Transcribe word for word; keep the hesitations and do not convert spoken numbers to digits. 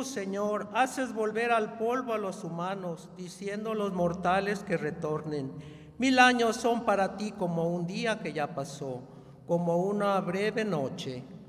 tú, Señor, haces volver al polvo a los humanos, diciendo a los mortales que retornen. Mil años son para ti como un día que ya pasó, como una breve noche.